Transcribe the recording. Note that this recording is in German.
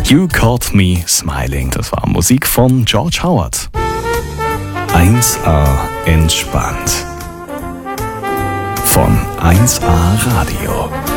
You Caught Me Smiling, das war Musik von George Howard. 1A entspannt. Von 1A Radio.